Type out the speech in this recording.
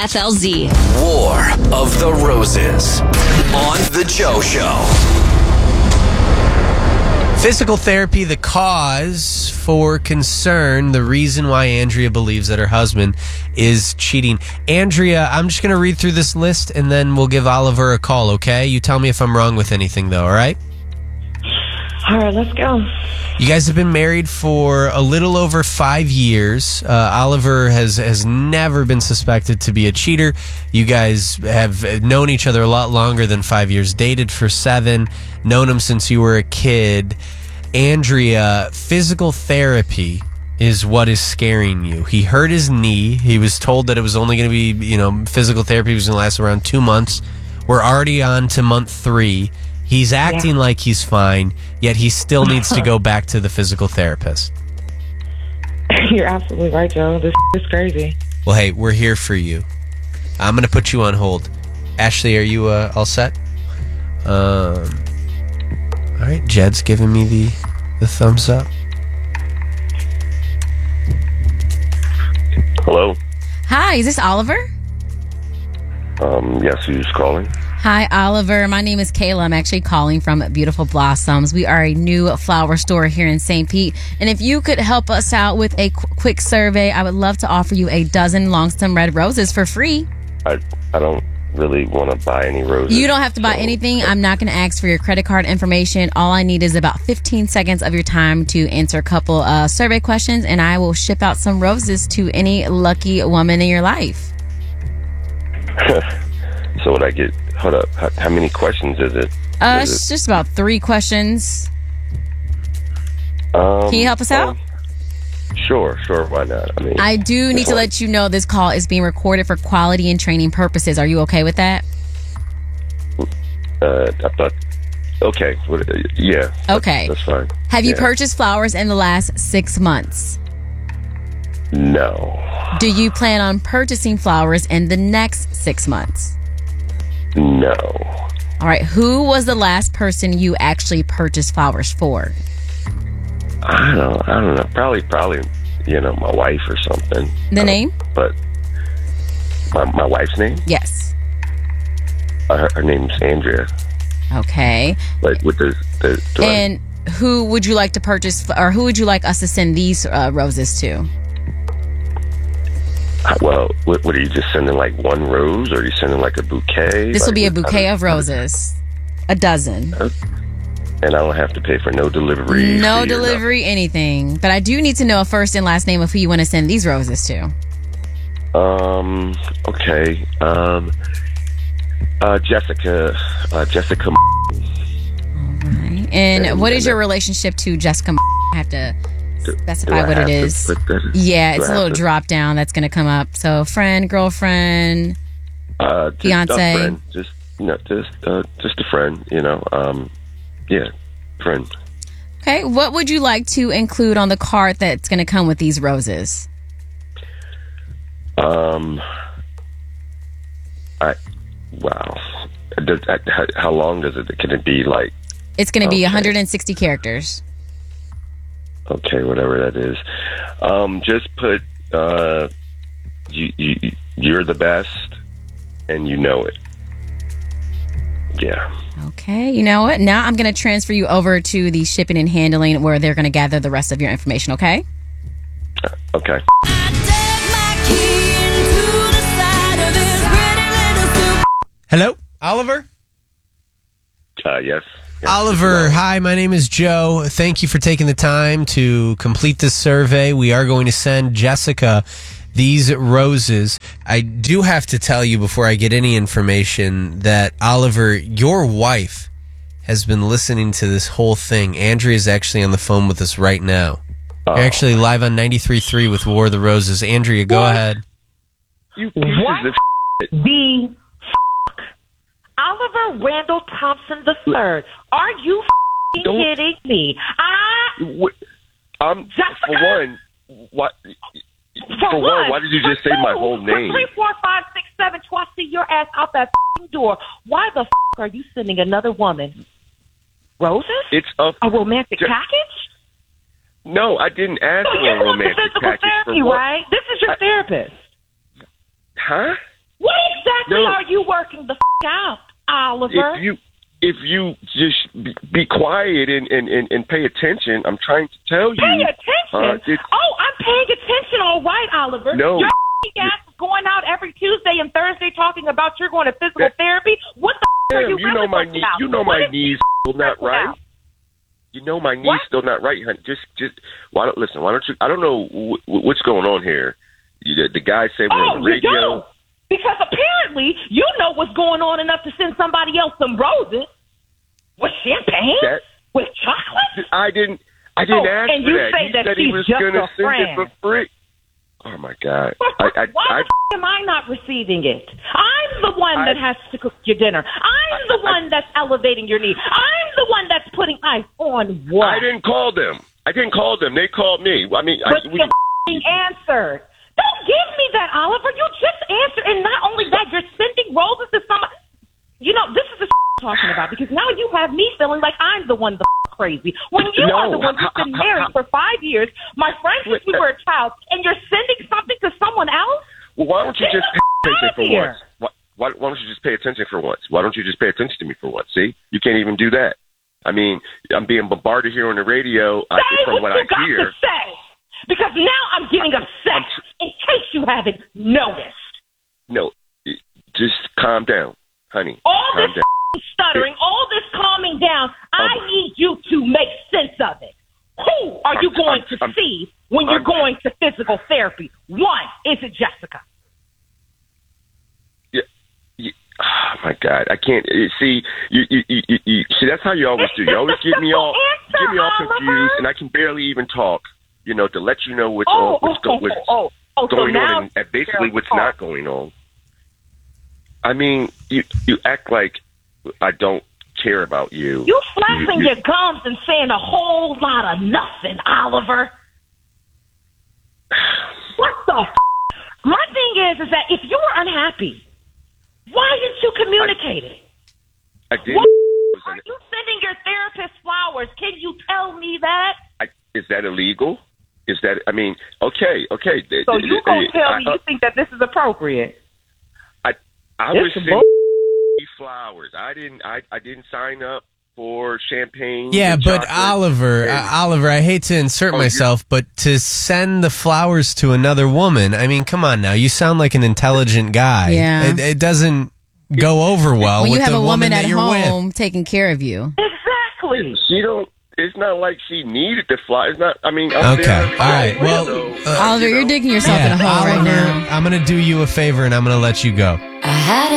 FLZ. War of the Roses on The Joe Show. Physical therapy, the cause for concern, the reason why Andrea believes that her husband is cheating. Andrea, I'm just going to read through this list and then we'll give Oliver a call, okay? You tell me if I'm wrong with anything, though, all right? All right, let's go. You guys have been married for a little over 5 years. Oliver has never been suspected to be a cheater. You guys have known each other a lot longer than 5 years, dated for 7, known him since you were a kid. Andrea, physical therapy is what is scaring you. He hurt his knee. He was told that it was only going to be, physical therapy was going to last around 2 months. We're already on to month 3. He's acting like he's fine, yet he still needs to go back to the physical therapist. You're absolutely right, Joe. This is crazy. Well, hey, we're here for you. I'm going to put you on hold. Ashley, are you all set? All right, Jed's giving me the thumbs up. Hello? Hi, is this Oliver? Yes, who's calling? Hi, Oliver. My name is Kayla. I'm actually calling from Beautiful Blossoms. We are a new flower store here in St. Pete. And if you could help us out with a quick survey, I would love to offer you a dozen long-stem red roses for free. I don't really want to buy any roses. You don't have to buy anything. I'm not going to ask for your credit card information. All I need is about 15 seconds of your time to answer a couple survey questions, and I will ship out some roses to any lucky woman in your life. So would I get... Hold up. How many questions is it? It's just about 3 questions. Can you help us out? Sure. Why not? I do need to let you know this call is being recorded for quality and training purposes. Are you okay with that? I thought... Okay. Yeah. Okay. That's fine. Have you purchased flowers in the last 6 months? No. Do you plan on purchasing flowers in the next 6 months? No. All right. Who was the last person you actually purchased flowers for? I don't know. Probably, my wife or something. The name? But my wife's name? Yes. Her name's Andrea. Okay. Like with the and who would you like to purchase, or who would you like us to send these roses to? Well, what are you just sending, like one rose, or are you sending like a bouquet? This will be a bouquet of roses. A dozen. And I don't have to pay for no delivery. No delivery, anything. But I do need to know a first and last name of who you want to send these roses to. Okay. Jessica. Jessica. All right. And what is your relationship to Jessica? I have to specify what it is. Yeah, it's a little drop down that's going to come up. So, friend, girlfriend, fiance. Just a friend. Yeah, friend. Okay, what would you like to include on the card that's going to come with these roses? How long does it? Can it be like? It's going to be 160 characters. Okay, whatever that is. Just put you're the best, and you know it. Yeah. Okay, you know what? Now I'm going to transfer you over to the shipping and handling where they're going to gather the rest of your information, okay? Okay. Hello, Oliver? Yes. Oliver, hi, my name is Joe. Thank you for taking the time to complete this survey. We are going to send Jessica these roses. I do have to tell you before I get any information that, Oliver, your wife has been listening to this whole thing. Andrea's actually on the phone with us right now. You're actually live on 93.3 with War of the Roses. Andrea, go ahead. You pieces of The Oliver Randall Thompson III. Are you kidding me? For one, what? For one, why did you just say my whole name? 3, 4, 5, 6, 7, twice. See your ass out that door. Why the are you sending another woman roses? It's a romantic package. No, I didn't ask for a romantic package. Therapy, right? This is your therapist. Huh? you working the out, Oliver? If you just be quiet and pay attention, I'm trying to tell you. Pay attention? I'm paying attention, all right, Oliver. No. Your ass is going out every Tuesday and Thursday talking about you're going to physical therapy. What the are you really know my knee. You know my knees still not right. You know my knee's still not right, honey. Just why don't you? I don't know what's going on here. The guy said we're on the radio. You don't. Because apparently you know what's going on enough to send somebody else some roses with champagne, with chocolate. I didn't ask for that. And you say that said he was just going to a send friend. it for free. Oh my God! Why am I not receiving it? I'm the one that has to cook your dinner. I'm the one that's elevating your need. I'm the one that's putting ice on what? I didn't call them. They called me. I mean, but you answered. Don't give me that, Oliver. You just answered, and not only that, you're sending roses to somebody. You know, this is the talking about, because now you have me feeling like I'm the one crazy. When you are the one who's been married for 5 years, my friend since we were a child, and you're sending something to someone else? Well, why don't you just pay attention for once? Why don't you just pay attention for once? Why don't you just pay attention to me for once? See? You can't even do that. I mean, I'm being bombarded here on the radio from what I hear. To say. Because now I'm getting upset, in case you haven't noticed. No, just calm down, honey. All this stuttering, all this calming down, I need you to make sense of it. Who are you going to see when you're going to physical therapy? One, is it Jessica? Yeah. Oh my God, I can't see. You see. That's how you always do. You always get me all confused, and I can barely even talk. You know, to let you know what's going on and basically what's not going on. I mean, you act like I don't care about you. You flapping your gums and saying a whole lot of nothing, Oliver. What the My thing is that if you were unhappy, why didn't you communicate it? I did. Are you sending your therapist flowers? Can you tell me that? Is that illegal? Is that, I mean, okay. So you gonna tell me you think that this is appropriate? I was sending flowers. I didn't sign up for champagne. Yeah, but chocolate. Oliver, I hate to insert myself, but to send the flowers to another woman, I mean, come on now. You sound like an intelligent guy. Yeah. It doesn't go over well when with you have the a woman at home with. taking care of you. Exactly. It's not like she needed the fly. It's not. I mean. Okay. All right. Well, Oliver, you're digging yourself in a hole Oliver, right now. I'm going to do you a favor, and I'm going to let you go. I had